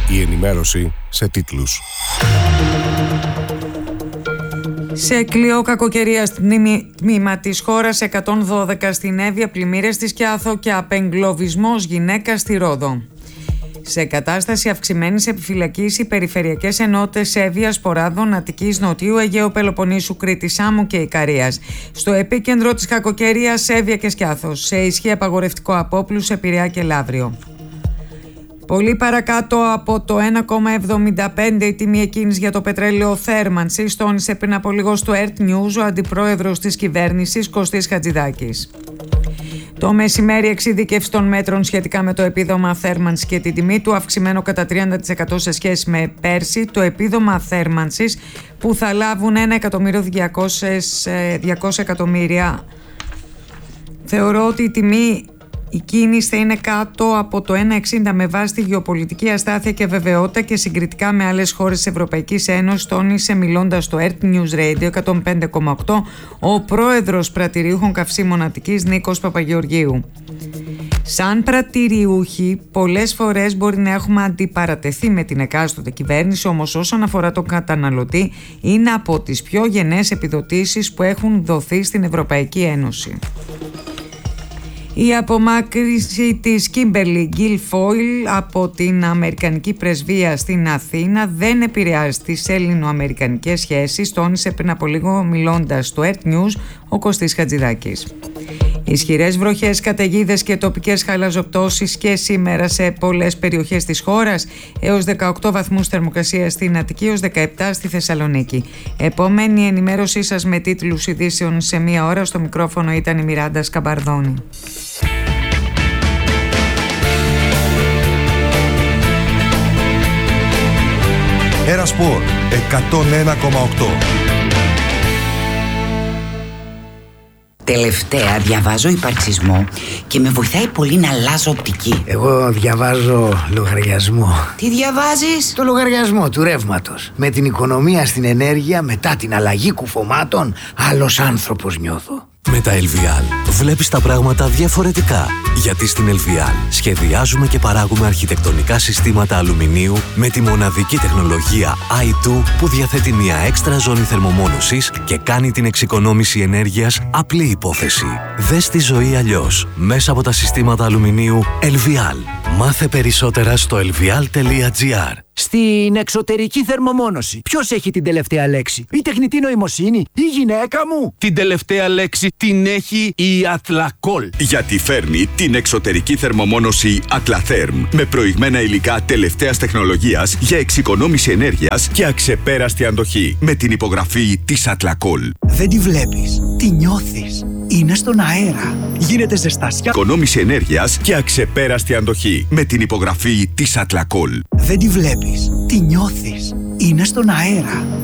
Η ενημέρωση σε τίτλους. Σε κλειό κακοκαιρία στην τμήμα της χώρας, 112 στην Εύβοια, πλημμύρες στη Σκιάθο και απεγκλωβισμός γυναίκα στη Ρόδο. Σε κατάσταση αυξημένης επιφυλακής οι περιφερειακές ενότητες Εύβοιας, Ποράδων, Αττικής, Νοτιού, Αιγαίου, Πελοποννήσου, Κρήτης, Σάμου και Ικαρίας. Στο επίκεντρο της κακοκαιρίας Εύβοια και Σκιάθος. Σε ισχύ απαγορευτικό απόπλου σε Πειραιά και Λαύριο. Πολύ παρακάτω από το 1,75 η τιμή εκκίνηση για το πετρέλαιο θέρμανσης, τόνισε πριν από λίγο στο ERT News ο αντιπρόεδρος της κυβέρνησης Κωστής Χατζηδάκης. Το μεσημέρι εξειδικεύση των μέτρων σχετικά με το επίδομα θέρμανσης και την τιμή του, αυξημένο κατά 30% σε σχέση με πέρσι. Το επίδομα θέρμανσης που θα λάβουν 1.200 εκατομμύρια. Θεωρώ ότι η κίνηση θα είναι κάτω από το 1,60 με βάση τη γεωπολιτική αστάθεια και βεβαιότητα και συγκριτικά με άλλες χώρες της Ευρωπαϊκής Ένωσης, τόνισε μιλώντας στο ERT News Radio 105,8 ο πρόεδρος πρατηριούχων καυσίμων Αττικής Νίκος Παπαγεωργίου. Σαν πρατηριούχοι, πολλές φορές μπορεί να έχουμε αντιπαρατεθεί με την εκάστοτε κυβέρνηση, όμως όσον αφορά τον καταναλωτή, είναι από τις πιο γενναίες επιδοτήσεις που έχουν δοθεί στην Ευρωπαϊκή Ένωση. Η απομάκρυνση της Κίμπερλι Γκίλφόιλ από την Αμερικανική Πρεσβεία στην Αθήνα δεν επηρεάζει τις ελληνοαμερικανικές σχέσεις, τόνισε πριν από λίγο μιλώντας στο ERT News ο Κωστής Χατζηδάκης. Ισχυρές βροχές, καταιγίδες και τοπικές χαλαζοπτώσεις και σήμερα σε πολλές περιοχές της χώρας, έως 18 βαθμούς θερμοκρασία στην Αττική, έως 17 στη Θεσσαλονίκη. Επόμενη ενημέρωσή σας με τίτλους ειδήσεων σε μία ώρα. Στο μικρόφωνο ήταν η Μιράντα Σκαμπαρδόνη. Ένα Σπορ 101,8. Τελευταία διαβάζω υπαρξισμό και με βοηθάει πολύ να αλλάζω οπτική. Εγώ διαβάζω λογαριασμό. Τι διαβάζεις? Το λογαριασμό του ρεύματος. Με την οικονομία στην ενέργεια, μετά την αλλαγή κουφωμάτων, άλλος άνθρωπος νιώθω. Με τα LVL βλέπεις τα πράγματα διαφορετικά. Γιατί στην LVL σχεδιάζουμε και παράγουμε αρχιτεκτονικά συστήματα αλουμινίου με τη μοναδική τεχνολογία i2 που διαθέτει μια έξτρα ζώνη θερμομόνωσης και κάνει την εξοικονόμηση ενέργειας απλή υπόθεση. Δες τη ζωή αλλιώς μέσα από τα συστήματα αλουμινίου LVL. Μάθε περισσότερα στο lvl.gr. Στην εξωτερική θερμομόνωση, ποιος έχει την τελευταία λέξη? Η τεχνητή νοημοσύνη, η γυναίκα μου? Την τελευταία λέξη την έχει η Athlacol. Γιατί φέρνει την εξωτερική θερμομόνωση Atlatherm με προηγμένα υλικά τελευταίας τεχνολογίας για εξοικονόμηση ενέργειας και αξεπέραστη αντοχή. Με την υπογραφή της Athlacol. Δεν τη βλέπεις, τη νιώθεις. Είναι στον αέρα. Γίνεται ζεστασιά. Εξοικονόμηση ενέργειας και αξεπέραστη αντοχή. Με την υπογραφή της Athlacol. Δεν τη βλέπεις, τη νιώθεις. Είναι στον αέρα.